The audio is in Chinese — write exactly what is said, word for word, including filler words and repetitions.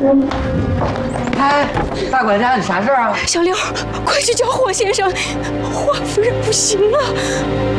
哎，大管家，你啥事儿啊？ 小刘，快去叫霍先生，霍夫人不行了。